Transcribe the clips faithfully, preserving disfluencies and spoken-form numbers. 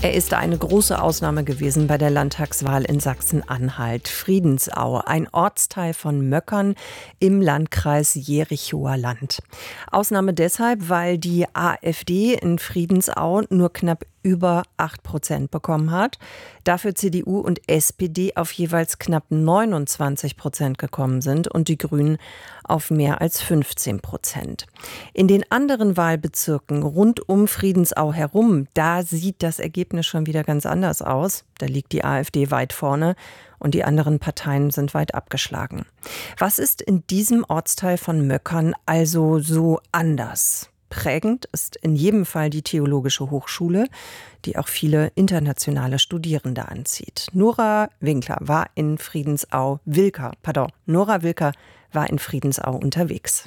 Er ist eine große Ausnahme gewesen bei der Landtagswahl in Sachsen-Anhalt. Friedensau, ein Ortsteil von Möckern im Landkreis Jerichower Land. Ausnahme deshalb, weil die AfD in Friedensau nur knapp über acht Prozent bekommen hat. Dafür C D U und S P D auf jeweils knapp neunundzwanzig Prozent gekommen sind und die Grünen auf mehr als fünfzehn Prozent. In den anderen Wahlbezirken rund um Friedensau herum, da sieht das Ergebnis schon wieder ganz anders aus. Da liegt die AfD weit vorne und die anderen Parteien sind weit abgeschlagen. Was ist in diesem Ortsteil von Möckern also so anders? Prägend ist in jedem Fall die Theologische Hochschule, die auch viele internationale Studierende anzieht. Nora Winkler war in Friedensau, Wilker, pardon, Nora Wilker war in Friedensau unterwegs.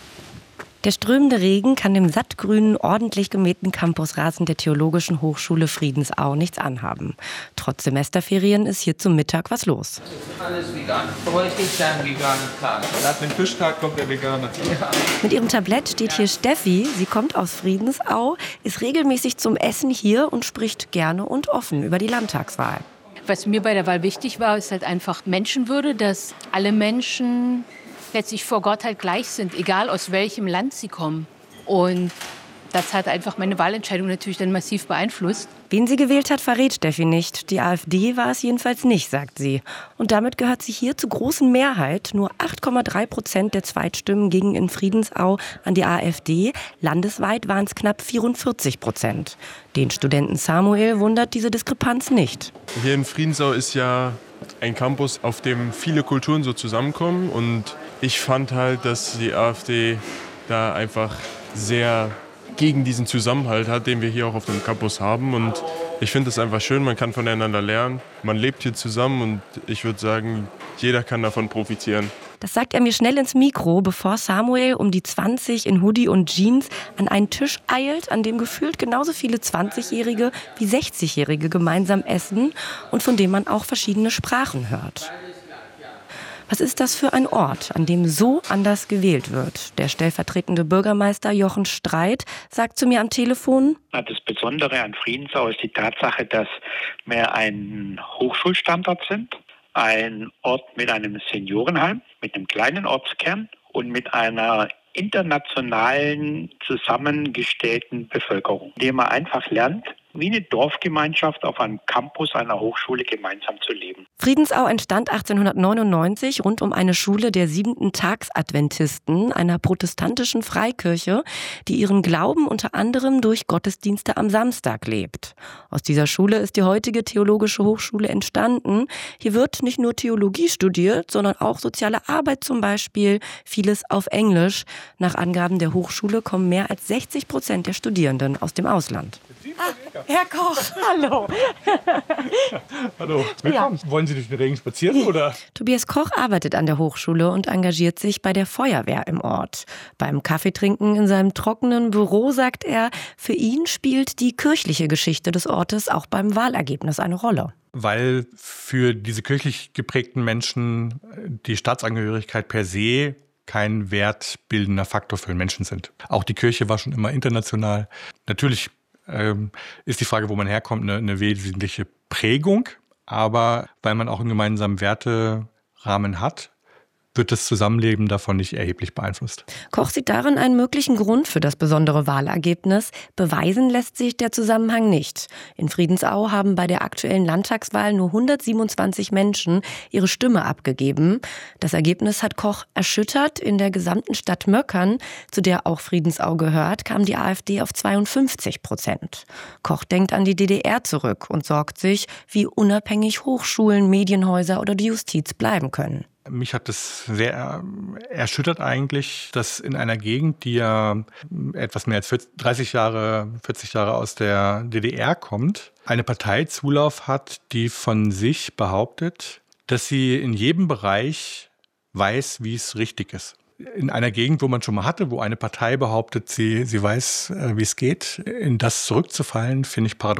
Der strömende Regen kann dem sattgrünen, ordentlich gemähten Campusrasen der Theologischen Hochschule Friedensau nichts anhaben. Trotz Semesterferien ist hier zum Mittag was los. Alles vegan. Bräuchte ich dann veganen Tag. Nach dem Fischtag kommt der Veganer. Ja. Mit ihrem Tablett steht hier Steffi. Sie kommt aus Friedensau, ist regelmäßig zum Essen hier und spricht gerne und offen über die Landtagswahl. Was mir bei der Wahl wichtig war, ist halt einfach Menschenwürde, dass alle Menschen letztlich vor Gott halt gleich sind, egal aus welchem Land sie kommen. Und das hat einfach meine Wahlentscheidung natürlich dann massiv beeinflusst. Wen sie gewählt hat, verrät Steffi nicht. Die AfD war es jedenfalls nicht, sagt sie. Und damit gehört sie hier zur großen Mehrheit. Nur acht Komma drei Prozent der Zweitstimmen gingen in Friedensau an die AfD. Landesweit waren es knapp vierundvierzig Prozent. Den Studenten Samuel wundert diese Diskrepanz nicht. Hier in Friedensau ist ja ein Campus, auf dem viele Kulturen so zusammenkommen. Und ich fand halt, dass die AfD da einfach sehr gegen diesen Zusammenhalt hat, den wir hier auch auf dem Campus haben. Und ich finde es einfach schön, man kann voneinander lernen. Man lebt hier zusammen und ich würde sagen, jeder kann davon profitieren. Das sagt er mir schnell ins Mikro, bevor Samuel um die zwanzig in Hoodie und Jeans an einen Tisch eilt, an dem gefühlt genauso viele zwanzigjährige wie sechzigjährige gemeinsam essen und von dem man auch verschiedene Sprachen hört. Was ist das für ein Ort, an dem so anders gewählt wird? Der stellvertretende Bürgermeister Jochen Streit sagt zu mir am Telefon: Das Besondere an Friedensau ist die Tatsache, dass wir ein Hochschulstandort sind, ein Ort mit einem Seniorenheim, mit einem kleinen Ortskern und mit einer internationalen zusammengestellten Bevölkerung, indem man einfach lernt, wie eine Dorfgemeinschaft auf einem Campus einer Hochschule gemeinsam zu leben. Friedensau entstand achtzehnhundertneunundneunzig rund um eine Schule der siebenten Tagsadventisten, einer protestantischen Freikirche, die ihren Glauben unter anderem durch Gottesdienste am Samstag lebt. Aus dieser Schule ist die heutige Theologische Hochschule entstanden. Hier wird nicht nur Theologie studiert, sondern auch soziale Arbeit zum Beispiel, vieles auf Englisch. Nach Angaben der Hochschule kommen mehr als sechzig Prozent der Studierenden aus dem Ausland. Ah, Herr Koch, hallo. Hallo, willkommen. Ja. Wollen Sie durch den Regen spazieren, oder? Tobias Koch arbeitet an der Hochschule und engagiert sich bei der Feuerwehr im Ort. Beim Kaffeetrinken in seinem trockenen Büro sagt er, für ihn spielt die kirchliche Geschichte des Ortes auch beim Wahlergebnis eine Rolle. Weil für diese kirchlich geprägten Menschen die Staatsangehörigkeit per se kein wertbildender Faktor für den Menschen sind. Auch die Kirche war schon immer international. Natürlich ähm, ist die Frage, wo man herkommt, eine, eine wesentliche Prägung. Aber weil man auch einen gemeinsamen Werterahmen hat, wird das Zusammenleben davon nicht erheblich beeinflusst. Koch sieht darin einen möglichen Grund für das besondere Wahlergebnis. Beweisen lässt sich der Zusammenhang nicht. In Friedensau haben bei der aktuellen Landtagswahl nur hundertsiebenundzwanzig Menschen ihre Stimme abgegeben. Das Ergebnis hat Koch erschüttert. In der gesamten Stadt Möckern, zu der auch Friedensau gehört, kam die AfD auf zweiundfünfzig Prozent. Koch denkt an die D D R zurück und sorgt sich, wie unabhängig Hochschulen, Medienhäuser oder die Justiz bleiben können. Mich hat es sehr erschüttert eigentlich, dass in einer Gegend, die ja etwas mehr als dreißig Jahre, vierzig Jahre aus der D D R kommt, eine Partei Zulauf hat, die von sich behauptet, dass sie in jedem Bereich weiß, wie es richtig ist. In einer Gegend, wo man schon mal hatte, wo eine Partei behauptet, sie, sie weiß, wie es geht, in das zurückzufallen, finde ich paradox.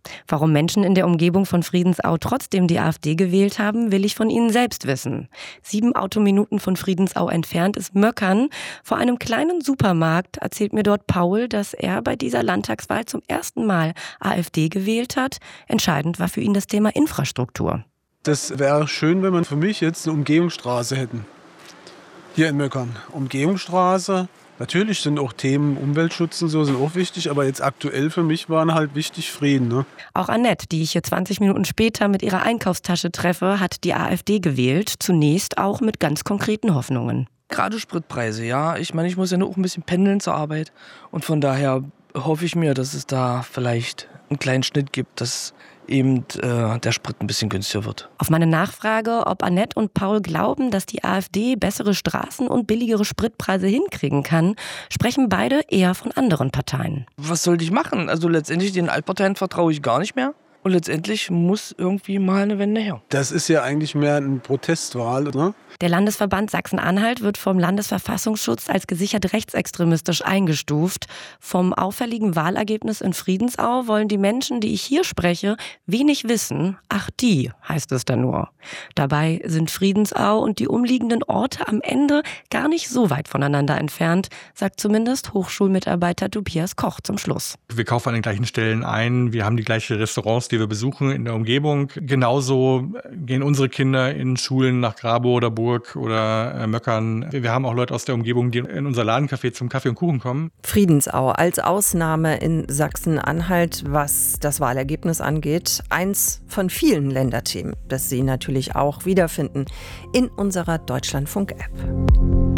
Warum Menschen in der Umgebung von Friedensau trotzdem die AfD gewählt haben, will ich von Ihnen selbst wissen. Sieben Autominuten von Friedensau entfernt ist Möckern. Vor einem kleinen Supermarkt erzählt mir dort Paul, dass er bei dieser Landtagswahl zum ersten Mal AfD gewählt hat. Entscheidend war für ihn das Thema Infrastruktur. Das wäre schön, wenn wir für mich jetzt eine Umgehungsstraße hätten. Hier in Möckern. Umgehungsstraße. Natürlich sind auch Themen Umweltschutz und so sind auch wichtig, aber jetzt aktuell für mich waren halt wichtig Frieden. Ne? Auch Annette, die ich hier zwanzig Minuten später mit ihrer Einkaufstasche treffe, hat die AfD gewählt. Zunächst auch mit ganz konkreten Hoffnungen. Gerade Spritpreise, ja. Ich meine, ich muss ja nur auch ein bisschen pendeln zur Arbeit. Und von daher hoffe ich mir, dass es da vielleicht einen kleinen Schnitt gibt, dass eben äh, der Sprit ein bisschen günstiger wird. Auf meine Nachfrage, ob Annette und Paul glauben, dass die AfD bessere Straßen und billigere Spritpreise hinkriegen kann, sprechen beide eher von anderen Parteien. Was sollte ich machen? Also letztendlich den Altparteien vertraue ich gar nicht mehr. Und letztendlich muss irgendwie mal eine Wende her. Das ist ja eigentlich mehr eine Protestwahl, ne? Der Landesverband Sachsen-Anhalt wird vom Landesverfassungsschutz als gesichert rechtsextremistisch eingestuft. Vom auffälligen Wahlergebnis in Friedensau wollen die Menschen, die ich hier spreche, wenig wissen. Ach, die, heißt es da nur. Dabei sind Friedensau und die umliegenden Orte am Ende gar nicht so weit voneinander entfernt, sagt zumindest Hochschulmitarbeiter Tobias Koch zum Schluss. Wir kaufen an den gleichen Stellen ein, wir haben die gleichen Restaurants, die wir besuchen in der Umgebung. Genauso gehen unsere Kinder in Schulen nach Grabow oder Burg oder äh, Möckern. Wir haben auch Leute aus der Umgebung, die in unser Ladencafé zum Kaffee und Kuchen kommen. Friedensau als Ausnahme in Sachsen-Anhalt, was das Wahlergebnis angeht. Eins von vielen Länderthemen, das Sie natürlich auch wiederfinden in unserer Deutschlandfunk-App.